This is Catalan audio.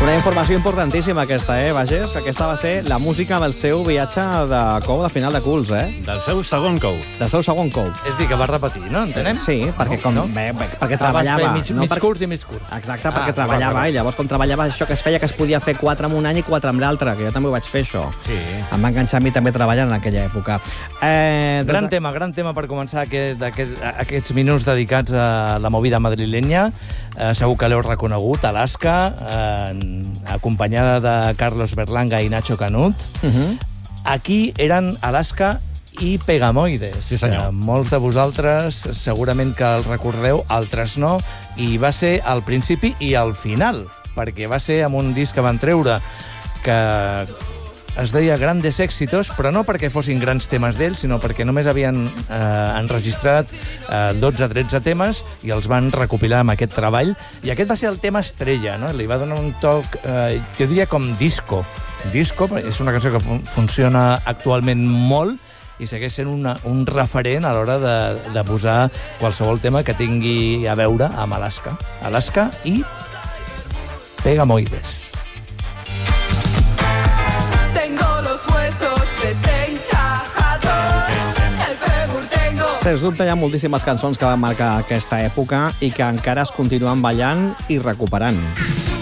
Una informació importantíssima aquesta, Bages? Aquesta va ser la música del seu viatge de cou de final de curs, Del seu segon cou. Del seu segon cou. És dir, que va repetir, no? Entenem? Sí, perquè, perquè treballava. Mig curs i mig curs. Exacte, perquè treballava, i llavors com treballava això que es feia que es podia fer 4 en un any i 4 en l'altre, que jo també ho vaig fer, això. Sí. Em va enganxar a mi també treballant en aquella època. Gran tema per començar aquests minuts dedicats a la movida madrilenya. Segur que l'heu reconegut, Alaska, acompanyada de Carlos Berlanga i Nacho Canut. Aquí eren Alaska i Pegamoides. Sí, senyor. Molts de vosaltres segurament que el recordeu, altres no, i va ser al principi i al final, perquè va ser amb un disc que van treure que es deia Grandes Éxitos, però no perquè fossin grans temes d'ells, sinó perquè només havien enregistrat 12-13 temes i els van recopilar amb aquest treball. I aquest va ser el tema estrella, no? Li va donar un toc, jo diria com disco. Disco és una cançó que funciona actualment molt i segueix sent un referent a l'hora de posar qualsevol tema que tingui a veure amb Alaska. Alaska i Pegamoides. Sens dubte hi ha moltíssimes cançons que van marcar aquesta època i que encara es continuen ballant i recuperant.